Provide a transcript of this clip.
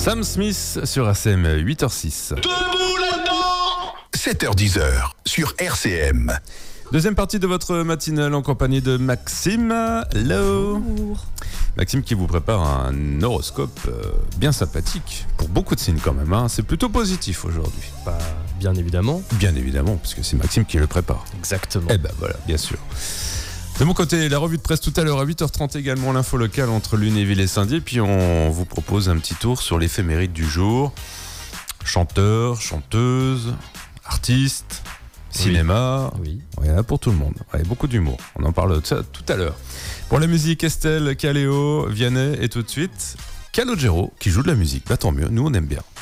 Sam Smith sur ACM, 8h06. Debout là-dedans 7h-10h sur RCM. Deuxième partie de votre matinale en compagnie de Maxime. Hello. Bonjour. Maxime qui vous prépare un horoscope bien sympathique, pour beaucoup de signes quand même. Hein. C'est plutôt positif aujourd'hui. Bah, bien évidemment. Bien évidemment, puisque c'est Maxime qui le prépare. Exactement. Eh ben voilà, bien sûr. De mon côté, la revue de presse tout à l'heure à 8h30 également, l'info locale entre Lunéville et Saint-Dié. Puis on vous propose un petit tour sur l'éphéméride du jour. Chanteurs, chanteuses, artistes, cinéma. Oui. Il y en a pour tout le monde. Ouais, beaucoup d'humour. On en parle de ça tout à l'heure. Pour la musique, Estelle, Caléo, Vianney et tout de suite, Calogero qui joue de la musique. Bah tant mieux, nous on aime bien.